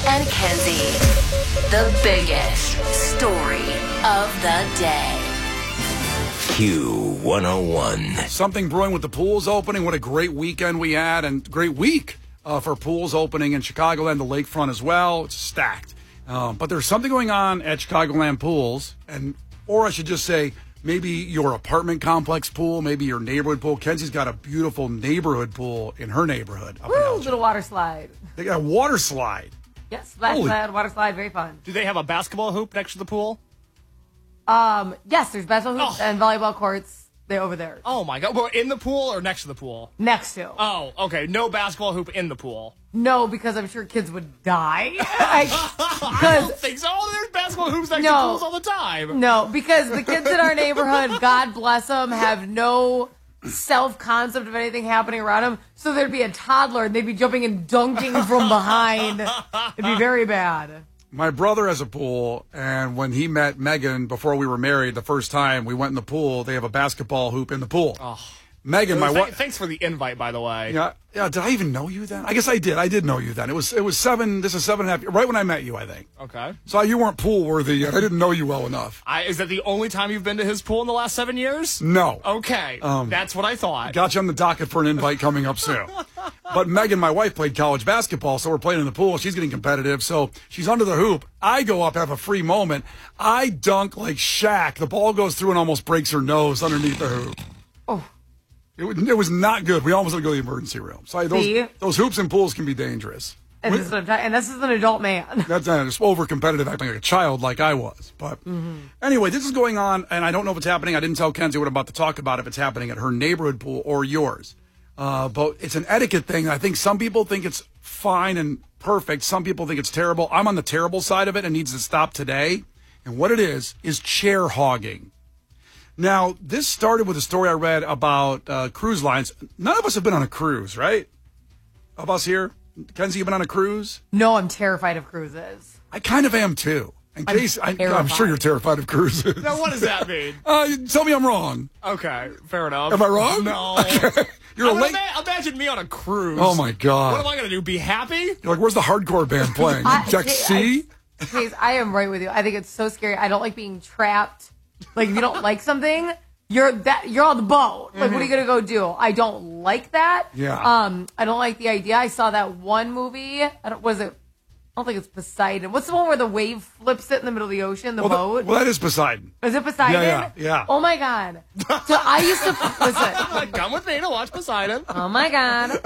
and Kenzie. The biggest story of the day. Q101. Something brewing with the pools opening. What a great weekend we had, and great week for pools opening in Chicagoland, the lakefront as well. It's stacked. But there's something going on at Chicagoland pools, or I should just say, maybe your apartment complex pool, maybe your neighborhood pool. Kenzie's got a beautiful neighborhood pool in her neighborhood. Woo, little water slide. They got a water slide. Yes, slide, water slide, very fun. Do they have a basketball hoop next to the pool? Yes, there's basketball hoops and volleyball courts. They're over there. Oh my God! Well, in the pool or next to the pool? Next to. Oh, okay. No basketball hoop in the pool. No, because I'm sure kids would die. I don't think so. There's basketball hoops next to pools all the time. No, because the kids in our neighborhood, God bless them, have no self-concept of anything happening around them. So there'd be a toddler, and they'd be jumping and dunking from behind. It'd be very bad. My brother has a pool, and when he met Megan before we were married the first time, we went in the pool. They have a basketball hoop in the pool. Oh. Megan, my wife. Thanks for the invite, by the way. Yeah. Did I even know you then? I guess I did. I did know you then. It was 7. This is 7.5. Right when I met you, I think. Okay. So you weren't pool worthy yet. I didn't know you well enough. Is that the only time you've been to his pool in the last 7 years? No. Okay. That's what I thought. Got you on the docket for an invite coming up soon. But Megan, my wife, played college basketball, so we're playing in the pool. She's getting competitive, so she's under the hoop. I go up, have a free moment. I dunk like Shaq. The ball goes through and almost breaks her nose underneath the hoop. Oh. It was not good. We almost had to go to the emergency room. So those hoops and pools can be dangerous. And this is an adult man. That's just over-competitive, acting like a child like I was. But anyway, this is going on, and I don't know if it's happening. I didn't tell Kenzie what I'm about to talk about, if it's happening at her neighborhood pool or yours. But it's an etiquette thing. I think some people think it's fine and perfect. Some people think it's terrible. I'm on the terrible side of it and needs to stop today. And what it is chair hogging. Now, this started with a story I read about cruise lines. None of us have been on a cruise, right? Of us here? Kenzie, you been on a cruise? No, I'm terrified of cruises. I kind of am, too. I'm sure you're terrified of cruises. Now, what does that mean? Tell me I'm wrong. Okay, fair enough. Am I wrong? No. Okay. Imagine me on a cruise. Oh, my God. What am I going to do, be happy? You're like, where's the hardcore band playing? Deck C? Please, I am right with you. I think it's so scary. I don't like being trapped. Like, if you don't like something, you're on the boat. Like, what are you going to go do? I don't like that. Yeah. I don't like the idea. I saw that one movie. I don't think it's Poseidon. What's the one where the wave flips it in the middle of the ocean, the boat? That is Poseidon. Is it Poseidon? Yeah. Oh, my God. So I used to, listen. Come with me to watch Poseidon. Oh, my God.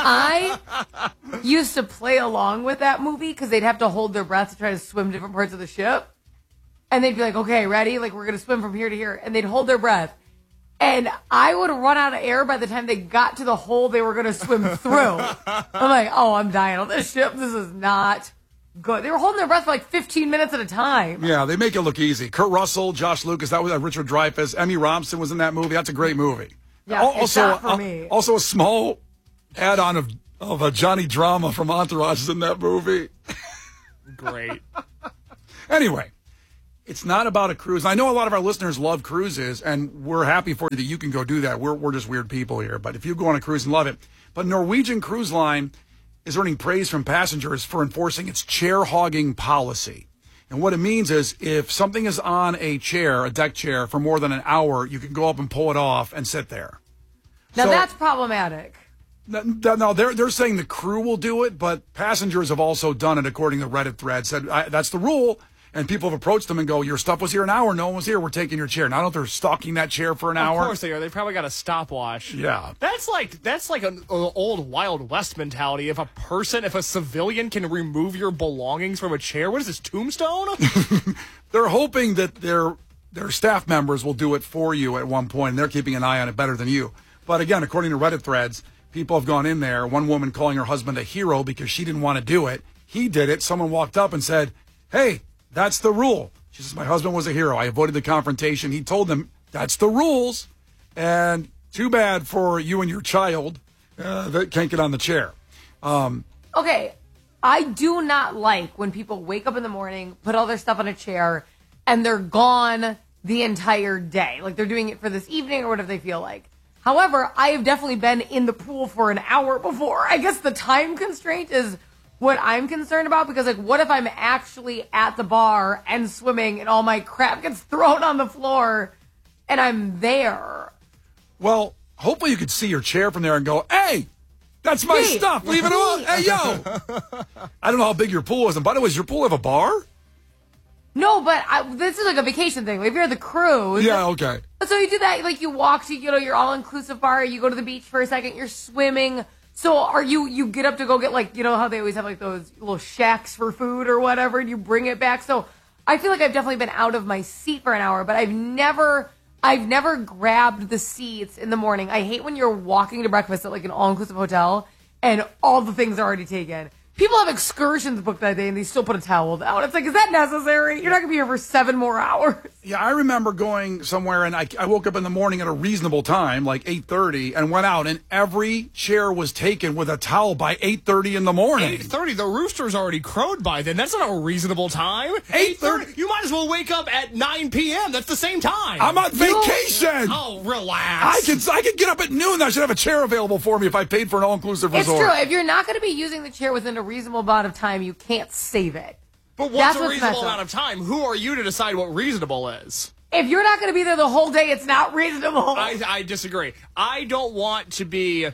I used to play along with that movie because they'd have to hold their breath to try to swim different parts of the ship. And they'd be like, okay, ready? Like, we're going to swim from here to here. And they'd hold their breath. And I would run out of air by the time they got to the hole they were going to swim through. I'm like, oh, I'm dying on this ship. This is not good. They were holding their breath for like 15 minutes at a time. Yeah, they make it look easy. Kurt Russell, Josh Lucas, that was Richard Dreyfuss. Emmy Robinson was in that movie. That's a great movie. Yeah, also, for me. Also a small add-on of a Johnny Drama from Entourage is in that movie. Great. Anyway. It's not about a cruise. I know a lot of our listeners love cruises, and we're happy for you that you can go do that. We're just weird people here. But if you go on a cruise and love it. But Norwegian Cruise Line is earning praise from passengers for enforcing its chair hogging policy. And what it means is if something is on a chair, a deck chair, for more than an hour, you can go up and pull it off and sit there. Now, that's problematic. No, they're saying the crew will do it, but passengers have also done it, according to Reddit thread. Said, that's the rule. And people have approached them and go, your stuff was here an hour, no one was here, we're taking your chair. Now, I don't know if they're stalking that chair for an hour. Of course they are. They probably got a stopwatch. Yeah. That's like an old Wild West mentality. If a civilian can remove your belongings from a chair, what is this, Tombstone? They're hoping that their staff members will do it for you at one point, and they're keeping an eye on it better than you. But again, according to Reddit threads, people have gone in there, one woman calling her husband a hero because she didn't want to do it. He did it. Someone walked up and said, hey, that's the rule. She says, my husband was a hero. I avoided the confrontation. He told them, that's the rules. And too bad for you and your child that can't get on the chair. Okay, I do not like when people wake up in the morning, put all their stuff on a chair, and they're gone the entire day. Like they're doing it for this evening or whatever they feel like. However, I have definitely been in the pool for an hour before. I guess the time constraint is what I'm concerned about, because like, what if I'm actually at the bar and swimming and all my crap gets thrown on the floor and I'm there? Well, hopefully you could see your chair from there and go, hey, that's my stuff. Leave it alone. Hey, yo. I don't know how big your pool is. And by the way, does your pool have a bar? No, but this is like a vacation thing. Like if you're at the cruise. Yeah, okay. So you do that, like you walk to, your all-inclusive bar, you go to the beach for a second, you're swimming. So are you get up to go get like, how they always have like those little shacks for food or whatever, and you bring it back. So I feel like I've definitely been out of my seat for an hour, but I've never grabbed the seats in the morning. I hate when you're walking to breakfast at like an all-inclusive hotel and all the things are already taken. People have excursions booked that day and they still put a towel down. It's like, is that necessary? You're not going to be here for 7 more hours. Yeah, I remember going somewhere and I woke up in the morning at a reasonable time, like 8:30, and went out and every chair was taken with a towel by 8:30 in the morning. 8:30? The rooster's already crowed by then. That's not a reasonable time. 8:30? You might as well wake up at 9 p.m. That's the same time. I'm on vacation. Oh, relax. I could get up at noon. I should have a chair available for me if I paid for an all-inclusive resort. It's true. If you're not going to be using the chair within a reasonable amount of time, you can't save it. But what's a reasonable amount of time? Who are you to decide what reasonable is? If you're not going to be there the whole day, it's not reasonable. I disagree. I don't want to be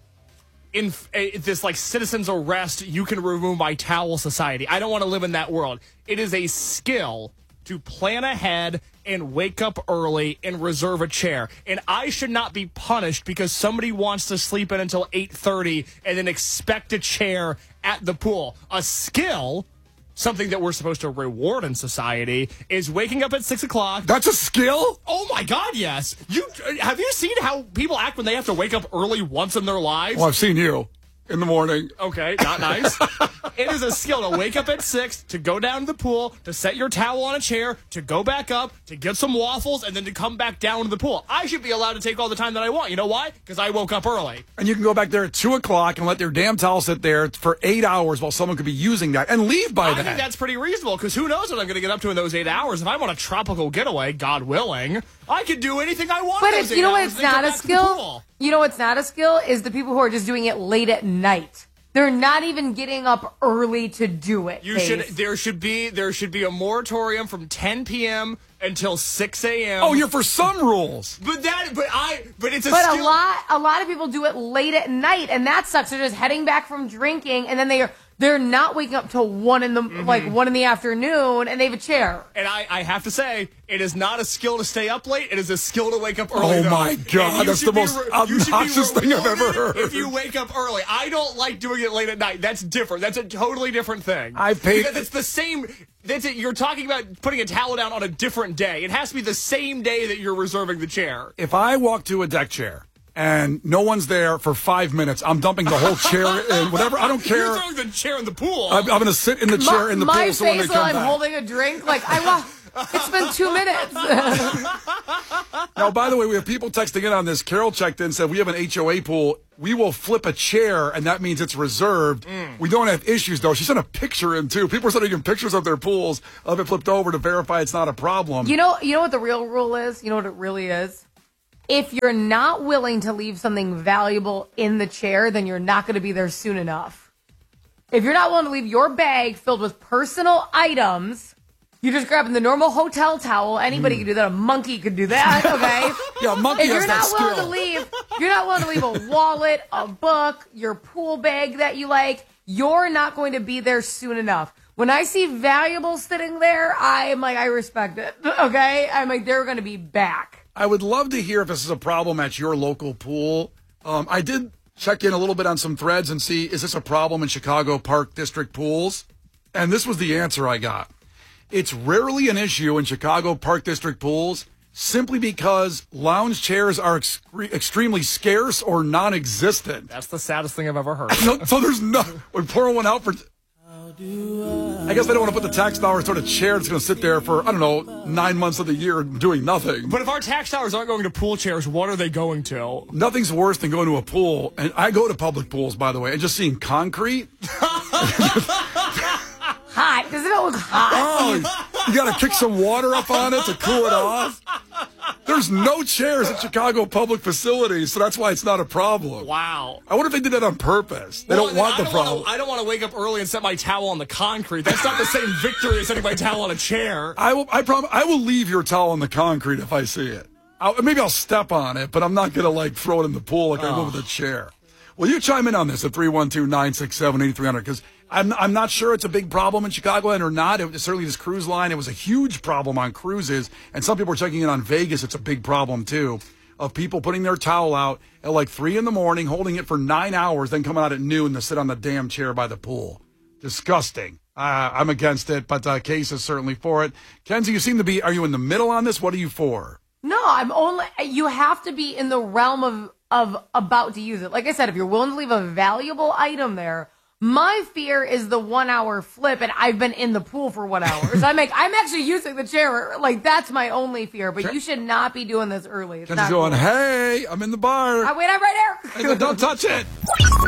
in this like citizen's arrest, you can remove my towel society. I don't want to live in that world. It is a skill to plan ahead and wake up early and reserve a chair. And I should not be punished because somebody wants to sleep in until 8:30 and then expect a chair at the pool. A skill, something that we're supposed to reward in society, is waking up at 6 o'clock. That's a skill? Oh my God, yes. Have you seen how people act when they have to wake up early once in their lives? Well, I've seen you in the morning. Okay, not nice. It is a skill to wake up at 6, to go down to the pool, to set your towel on a chair, to go back up, to get some waffles, and then to come back down to the pool. I should be allowed to take all the time that I want. You know why? Because I woke up early. And you can go back there at 2 o'clock and let your damn towel sit there for 8 hours while someone could be using that and leave by then. I think that's pretty reasonable because who knows what I'm going to get up to in those 8 hours. If I'm on a tropical getaway, God willing, I can do anything I want. But those you know what? 8 hours It's and then not go a back to the skill. pool. You know what's not a skill is the people who are just doing it late at night. They're not even getting up early to do it. There should be a moratorium from 10 p.m. until 6 a.m. Oh, you're for some rules. But it's a But skill. a lot of people do it late at night, and that sucks. They're just heading back from drinking, and then they're not waking up till 1 in the afternoon, and they have a chair. And I have to say, it is not a skill to stay up late. It is a skill to wake up early. Oh, my God. That's the most obnoxious thing I've ever heard. If you wake up early. I don't like doing it late at night. That's different. That's a totally different thing. Because it's the same. That's it. You're talking about putting a towel down on a different day. It has to be the same day that you're reserving the chair. If I walk to a deck chair and no one's there for 5 minutes, I'm dumping the whole chair in whatever. I don't care. You're throwing the chair in the pool. I'm going to sit in the chair in the pool so when they come I'm back. holding a drink. It's been 2 minutes. Now, by the way, we have people texting in on this. Carol checked in and said, we have an HOA pool. We will flip a chair, and that means it's reserved. We don't have issues, though. She sent a picture in, too. People are sending in pictures of their pools of it flipped over to verify it's not a problem. You know what the real rule is? You know what it really is? If you're not willing to leave something valuable in the chair, then you're not going to be there soon enough. If you're not willing to leave your bag filled with personal items, you're just grabbing the normal hotel towel. Anybody can do that. A monkey could do that, okay? Yeah, a monkey if has you're that not skill. you're not willing to leave a wallet, a book, your pool bag that you like, you're not going to be there soon enough. When I see valuables sitting there, I'm like, I respect it, okay? I'm like, they're going to be back. I would love to hear if this is a problem at your local pool. I did check in a little bit on some threads and see, is this a problem in Chicago Park District pools? And this was the answer I got. It's rarely an issue in Chicago Park District pools simply because lounge chairs are extremely scarce or non-existent. That's the saddest thing I've ever heard. So there's no... We're pouring one out for... I guess they don't want to put the tax dollars on a chair that's going to sit there for, 9 months of the year doing nothing. But if our tax dollars aren't going to pool chairs, what are they going to? Nothing's worse than going to a pool, and I go to public pools, by the way, and just seeing concrete. Hot. Doesn't it look hot? Oh, you got to kick some water up on it to cool it off. There's no chairs at Chicago public facilities, so that's why it's not a problem. Wow. I wonder if they did that on purpose. They don't want the problem. I don't want to wake up early and set my towel on the concrete. That's not the same victory as setting my towel on a chair. I promise. I will leave your towel on the concrete if I see it. Maybe I'll step on it, but I'm not going to throw it in the pool like I would with a chair. Well, you chime in on this at 312-967-8300 because I'm not sure it's a big problem in Chicagoland or not. Certainly this cruise line, it was a huge problem on cruises, and some people are checking in on Vegas. It's a big problem too, of people putting their towel out at 3 a.m, holding it for 9 hours, then coming out at noon to sit on the damn chair by the pool. Disgusting. I'm against it, but Case is certainly for it. Kenzie, you seem to be. Are you in the middle on this? What are you for? No, you have to be in the realm of about to use it. Like I said, if you're willing to leave a valuable item there, my fear is the 1 hour flip, and I've been in the pool for 1 hour. So I'm actually using the chair. That's my only fear, but you should not be doing this early. It's Kenzie's going, cool. Hey, I'm in the bar. Wait, I'm right here. Hey, don't touch it.